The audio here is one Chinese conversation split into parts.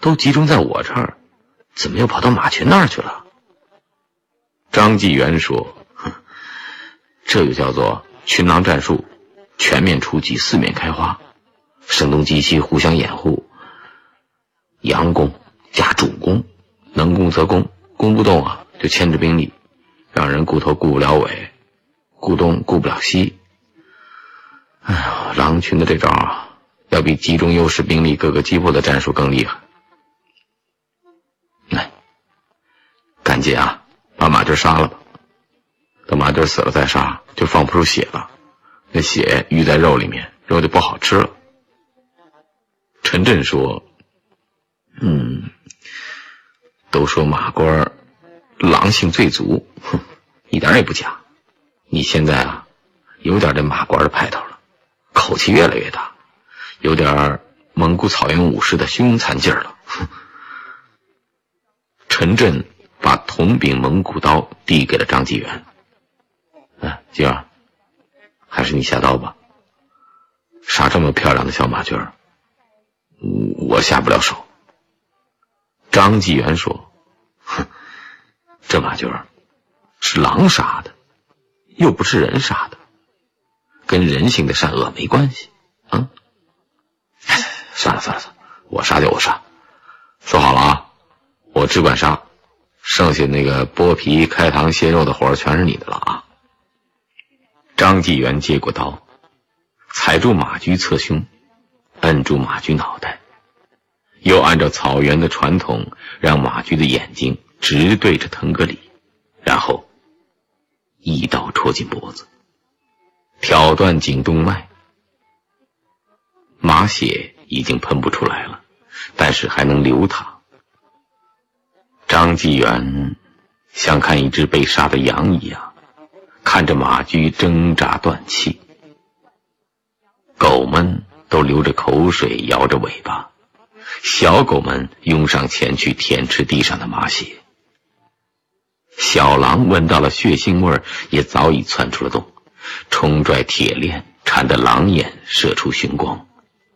都集中在我这儿，怎么又跑到马群那儿去了？张纪元说，这就叫做群狼战术，全面出击，四面开花，声东击西，互相掩护，佯攻加主攻，能攻则攻，攻不动啊就牵制兵力，让人顾头顾不了尾，顾东顾不了西。哎呀，狼群的这招啊，要比集中优势兵力各个击破的战术更厉害。来，赶紧啊，把马军杀了吧。等马军死了再杀，就放不出血了，那血淤在肉里面，肉就不好吃了。陈震说，都说马官狼性最足，一点也不假。你现在啊，有点这马官的派头了，口气越来越大，有点蒙古草原武士的凶残劲儿了。陈震把铜柄蒙古刀递给了张纪元。今儿还是你下刀吧，杀这么漂亮的小马驹儿，我下不了手。张纪元说，这马驹儿是狼杀的，又不是人杀的，跟人性的善恶没关系啊。算了，我杀就我杀，说好了啊，我只管杀，剩下那个剥皮开膛卸肉的活儿全是你的了啊。张纪元接过刀，踩住马驹侧胸，摁住马驹脑袋，又按照草原的传统，让马驹的眼睛直对着腾格里，然后一刀戳进脖子，挑断颈动脉。马血已经喷不出来了，但是还能流淌。张纪元像看一只被杀的羊一样，看着马驹挣扎断气，狗们都流着口水摇着尾巴，小狗们拥上前去舔吃地上的马血。小狼闻到了血腥味，也早已窜出了洞，冲拽铁链，缠得狼眼射出凶光。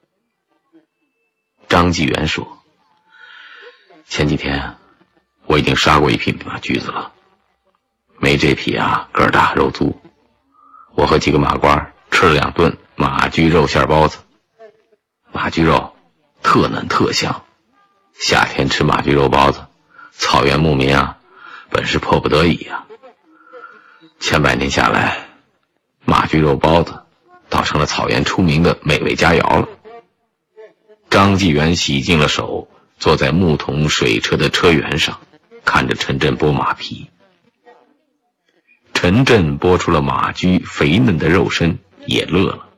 张纪元说，前几天我已经杀过一匹马驹子了，没这匹啊，个儿大肉足。我和几个马官吃了2顿马驹肉馅包子，马驹肉特嫩特香，夏天吃马驹肉包子，草原牧民啊，本是迫不得已啊。千百年下来，马驹肉包子倒成了草原出名的美味佳肴了。张纪元洗净了手，坐在木桶水车的车辕上，看着陈震剥马皮。陈震剥出了马驹肥嫩的肉身，也乐了。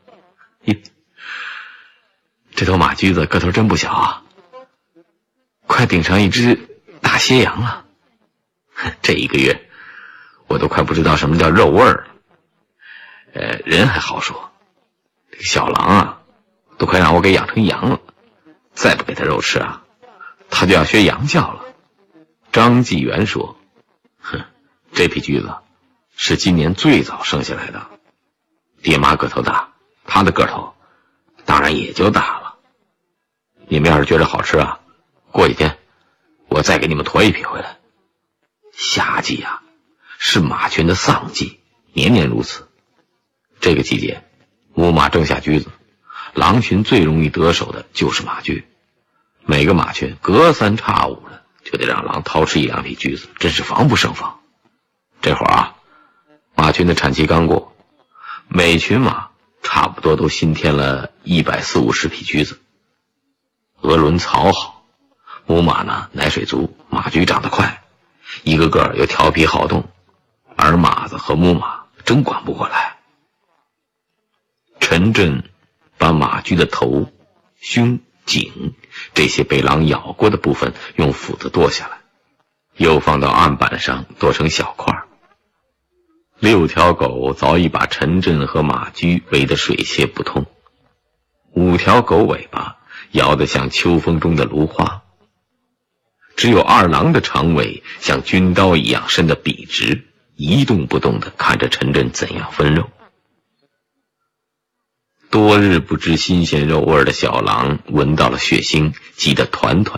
这头马驹子个头真不小啊，快顶上一只大蝎羊了。这1个月我都快不知道什么叫肉味儿了。人还好说，这个小狼啊，都快让我给养成羊了，再不给他肉吃啊，他就要学羊叫了。张纪元说，这匹驹子是今年最早生下来的，爹妈个头大，他的个头当然也就大了。你们要是觉得好吃啊，过几天我再给你们驮一匹回来。夏季啊，是马群的丧季，年年如此。这个季节母马正下驹子，狼群最容易得手的就是马驹。每个马群隔三差五的就得让狼掏吃1-2匹驹子，真是防不胜防。这会儿啊，马群的产期刚过，每群马差不多都新添了140-150匹驹子。鹅轮草好，母马呢奶水足，马驹长得快，一个个又调皮好动，儿马子和母马真管不过来。陈震把马驹的头、胸、颈这些被狼咬过的部分用斧子剁下来，又放到案板上剁成小块。6条狗早已把陈震和马驹围得水泄不通，5条狗尾巴摇得像秋风中的芦花，只有二郎的长尾像军刀一样伸得笔直，一动不动地看着陈震怎样分肉。多日不知新鲜肉味的小狼闻到了血腥，急得团团